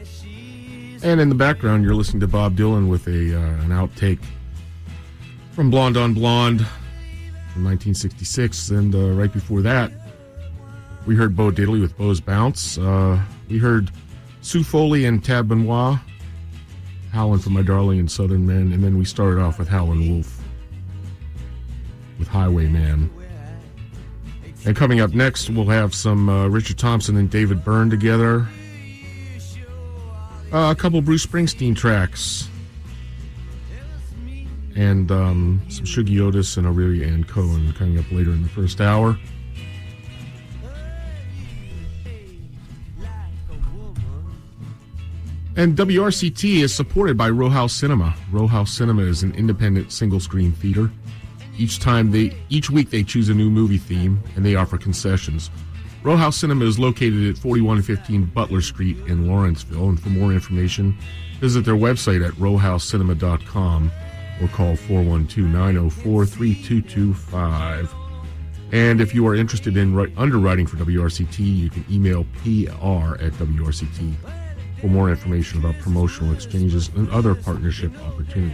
And in the background, you're listening to Bob Dylan with an outtake from Blonde on Blonde from 1966. And right before that, we heard Bo Diddley with Bo's Bounce. We heard Sue Foley and Tab Benoit, Howlin' for My Darling and Southern Men. And then we started off with Howlin' Wolf with Highwayman. And coming up next, we'll have some Richard Thompson and David Byrne together. A couple Bruce Springsteen tracks. And some Shuggie Otis and Aurelia Ann Cohen coming up later in the first hour. And WRCT is supported by Row House Cinema. Row House Cinema is an independent single-screen theater. Each week they choose a new movie theme, and they offer concessions. Row House Cinema is located at 4115 Butler Street in Lawrenceville, and for more information, visit their website at rowhousecinema.com or call 412-904-3225. And if you are interested in underwriting for WRCT, you can email PR@WRCT for more information about promotional exchanges and other partnership opportunities.